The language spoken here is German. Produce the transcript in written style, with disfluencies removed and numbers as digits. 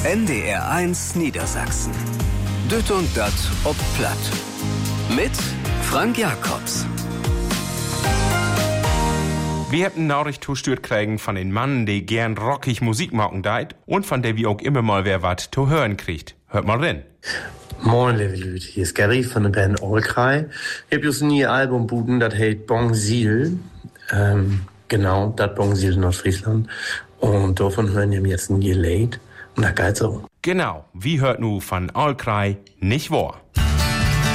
NDR1 Niedersachsen. Düt und dat ob Platt. Mit Frank Jacobs. Wir haben eine Nachricht zustört kriegen von den Mann, der gern rockig Musik machen deit und von der wir auch immer mal wer wat zu hören kriegt. Hört mal rein. Moin, liebe Leute, hier ist Gary von der Band Allcry. Ich hab just ein neues Album buden, das heißt Bon Ziel. Genau, das Bon Ziel in Nordfriesland. Und davon hören wir jetzt ein Lied. Und da geht's so. Genau, wie hört nu von Allcry nicht wahr?